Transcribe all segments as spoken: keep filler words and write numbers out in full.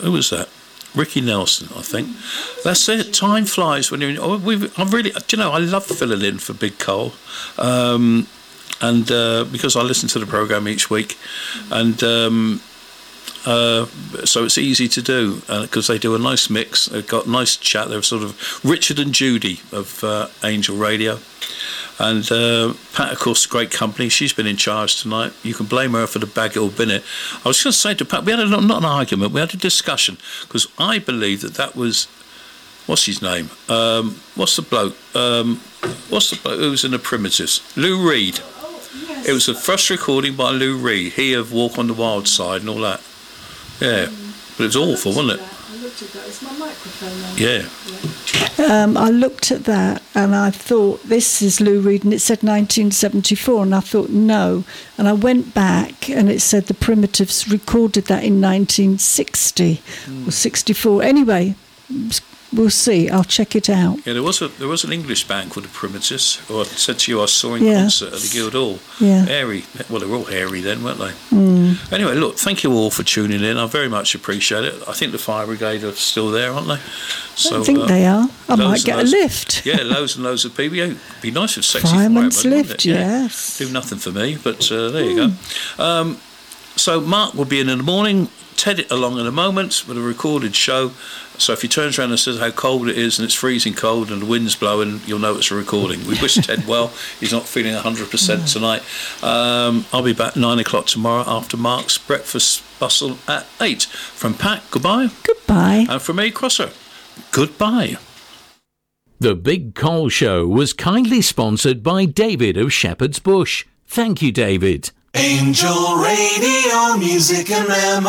who was that? Ricky Nelson, I think. That's it. Time flies when you're in. Oh, we've, I'm really, do you know, I love filling in for Big Cole. Um, and uh, because I listen to the programme each week. And um, uh, so it's easy to do because uh, they do a nice mix. They've got a nice chat. They're sort of Richard and Judy of uh, Angel Radio. And uh, Pat, of course, great company. She's been in charge tonight. You can blame her for the bag it'll bin it. I was going to say to Pat, we had a, not an argument, we had a discussion, because I believe that that was, what's his name? Um, what's the bloke? Um, what's the bloke who was in the Primitives? Lou Reed. Oh, yes. It was the first recording by Lou Reed. He of Walk on the Wild Side and all that. Yeah, mm. But it was awful, wasn't it? I looked at that. Is my microphone on? Yeah. yeah. Um, I looked at that and I thought, this is Lou Reed, and it said nineteen seventy-four, and I thought, no. And I went back and it said the Primitives recorded that in nineteen sixty mm. or sixty-four. Anyway, we'll see. I'll check it out. Yeah, there was a there was an English band called the Primitives, who I said to you I saw in yeah. concert at the Guildhall. Yeah. Hairy. Well, they were all hairy then, weren't they? Mm. Anyway, look, thank you all for tuning in. I very much appreciate it. I think the Fire Brigade are still there, aren't they? So, I think uh, they are. I might get a lift. Yeah, loads and loads of people. Yeah, it'd be nice if Sexy Fireman's Fireman, lift, yeah. yes. Do nothing for me, but uh, there mm. you go. Um, so Mark will be in in the morning. Ted along in a moment with a recorded show. So if he turns around and says how cold it is and it's freezing cold and the wind's blowing, you'll know it's a recording. We wish Ted well. He's not feeling one hundred percent tonight. Um, I'll be back nine o'clock tomorrow after Mark's breakfast bustle at eight. From Pat, goodbye. Goodbye. And from me, Crosser, goodbye. The Big Cole Show was kindly sponsored by David of Shepherd's Bush. Thank you, David. Angel Radio, music and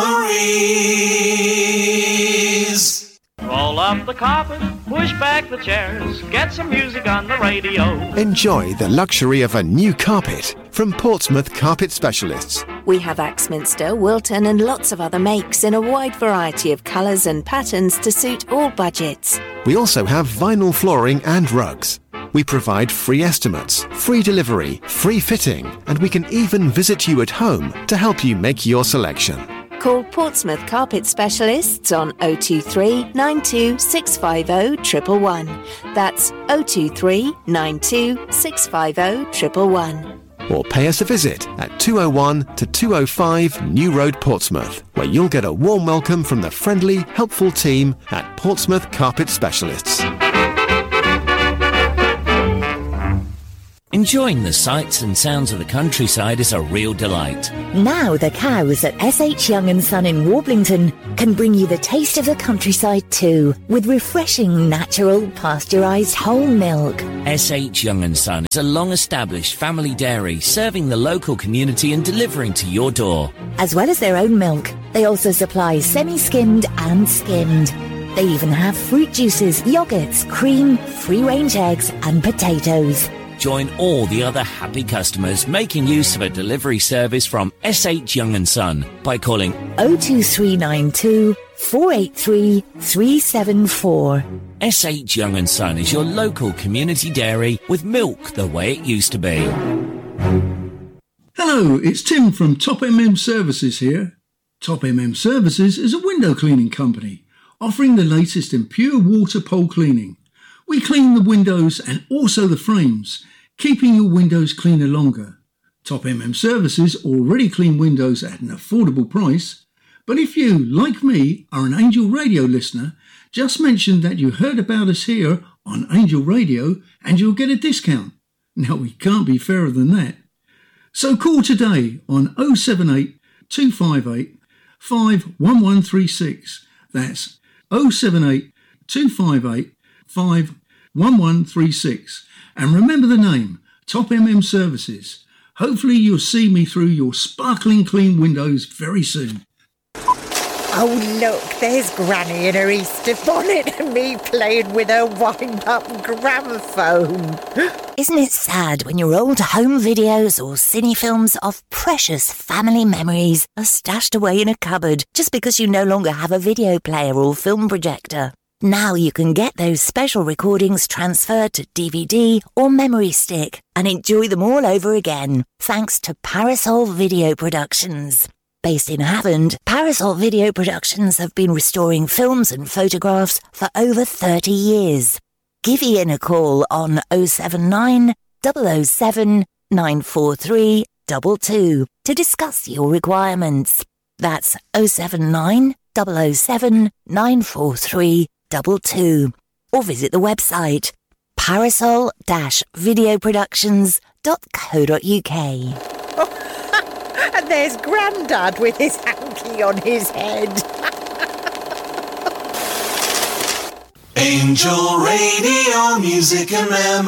memories. Roll up the carpet, push back the chairs, get some music on the radio. Enjoy the luxury of a new carpet from Portsmouth Carpet Specialists. We have Axminster, Wilton and lots of other makes in a wide variety of colours and patterns to suit all budgets. We also have vinyl flooring and rugs. We provide free estimates, free delivery, free fitting, and we can even visit you at home to help you make your selection. Call Portsmouth Carpet Specialists on oh two three, nine two six five oh, one one one. That's oh two three, nine two six five oh, one one one. Or pay us a visit at two oh one to two oh five New Road, Portsmouth, where you'll get a warm welcome from the friendly, helpful team at Portsmouth Carpet Specialists. Enjoying the sights and sounds of the countryside is a real delight. Now the cows at S H Young and Son in Warblington can bring you the taste of the countryside too, with refreshing, natural, pasteurised whole milk. S H Young and Son is a long-established family dairy serving the local community and delivering to your door. As well as their own milk, they also supply semi-skimmed and skimmed. They even have fruit juices, yoghurts, cream, free-range eggs and potatoes. Join all the other happy customers making use of a delivery service from S H Young and Son by calling oh two three nine two, four eight three, three seven four. S H Young and Son is your local community dairy with milk the way it used to be. Hello, it's Tim from Top M M Services here. Top M M Services is a window cleaning company offering the latest in pure water pole cleaning. We clean the windows and also the frames, keeping your windows cleaner longer. Top M M Services already clean windows at an affordable price, but if you, like me, are an Angel Radio listener, just mention that you heard about us here on Angel Radio and you'll get a discount. Now, we can't be fairer than that. So call today on oh seven eight, two five eight, five one one three six. That's oh seven eight, two five eight, five one one three six, and remember the name, Top M M Services. Hopefully you'll see me through your sparkling clean windows very soon. Oh look, there's Granny in her Easter bonnet and me playing with her wind-up gramophone. Isn't it sad when your old home videos or cine films of precious family memories are stashed away in a cupboard just because you no longer have a video player or film projector? Now you can get those special recordings transferred to D V D or memory stick and enjoy them all over again, thanks to Parasol Video Productions. Based in Havant, Parasol Video Productions have been restoring films and photographs for over thirty years. Give Ian a call on oh seven nine, double oh seven, nine four three two two to discuss your requirements. That's oh seven nine, double oh seven, nine four three two two. Or visit the website parasol dash video productions dot co dot uk. And there's Grandad with his hanky on his head. Angel Radio, music and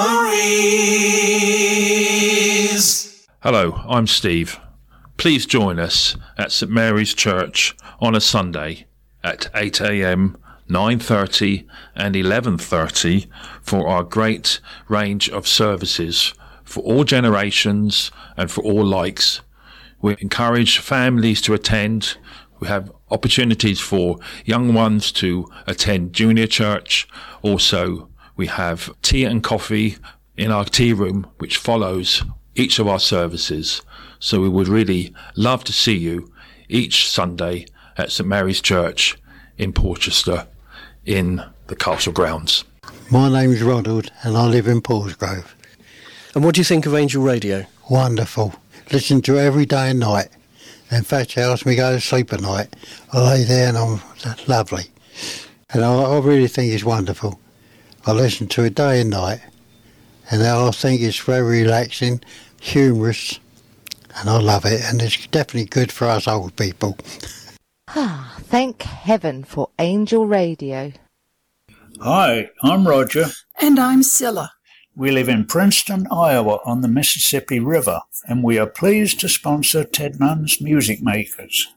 memories. Hello, I'm Steve. Please join us at St Mary's Church on a Sunday at eight a m, nine thirty and eleven thirty for our great range of services for all generations and for all likes. We encourage families to attend. We have opportunities for young ones to attend junior church. Also, we have tea and coffee in our tea room, which follows each of our services. So we would really love to see you each Sunday at St Mary's Church in Porchester in the castle grounds. My name's Ronald and I live in Paulsgrove. And what do you think of Angel Radio? Wonderful. Listen to it every day and night. In fact, it helps me go to sleep at night. I lay there and I'm lovely. And I, I really think it's wonderful. I listen to it day and night. And I think it's very relaxing, humorous, and I love it. And it's definitely good for us old people. Ah, thank heaven for Angel Radio. Hi, I'm Roger. And I'm Scylla. We live in Princeton, Iowa on the Mississippi River, and we are pleased to sponsor Ted Nunn's Music Makers.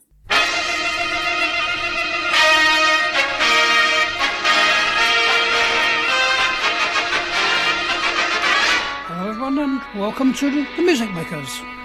Hello everyone and welcome to the Music Makers.